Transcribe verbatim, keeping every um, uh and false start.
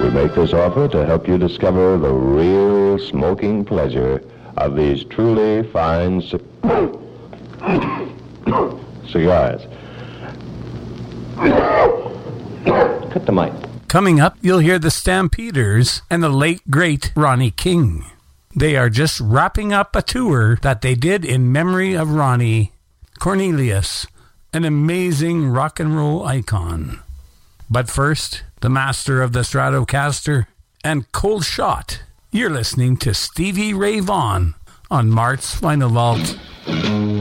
We make this offer to help you discover the real smoking pleasure of these truly fine c- cigars. Cut the mic. Coming up, you'll hear the Stampeders and the late, great Ronnie King. They are just wrapping up a tour that they did in memory of Ronnie Cornelius, an amazing rock and roll icon. But first, the master of the Stratocaster and Cold Shot. You're listening to Stevie Ray Vaughan on Mart's Vinyl Vault.